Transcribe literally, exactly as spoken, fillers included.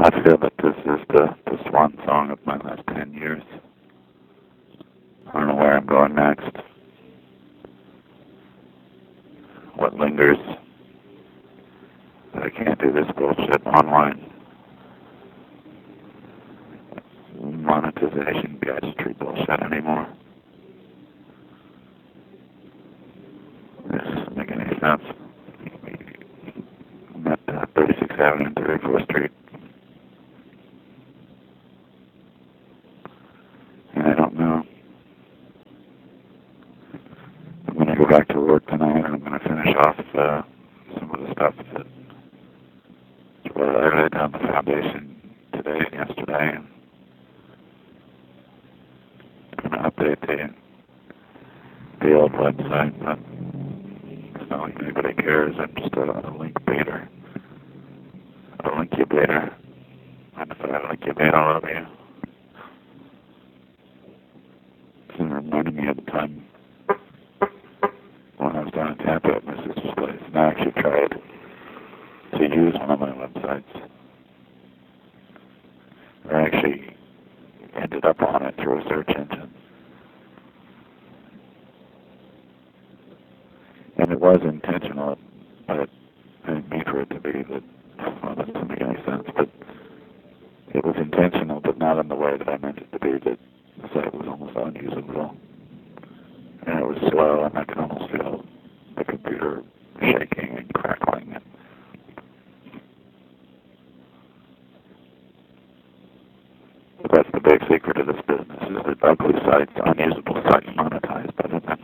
I feel that this is the, the swan song of my last ten years. I don't know where I'm going next. What lingers? That I can't do this bullshit online. Monetization, gadgetry bullshit anymore. This doesn't make any sense. I'm at uh, thirty-sixth Avenue and thirty-fourth Street. And I don't know. I'm going to go back to work tonight and I'm going to finish off uh, some of the stuff that well, I laid down the foundation today and yesterday. And I'm going to update the, the old website, but it's not like anybody cares. I'm just a, a link baiter. A link incubator. And if I link incubator all over you. It's reminding me of the time when I was down in Tampa at my sister's place, and I actually tried to use one of my websites. I actually ended up on it through a search engine. And it was intentional, but I didn't mean for it to be that, well, that doesn't make any sense, but it was intentional, but not in the way that I meant it to be, that the site was almost unusable. And it was slow, and I could almost feel the computer shaking and crackling. And but that's the big secret of this business, is that ugly sites, unusable sites monetize better than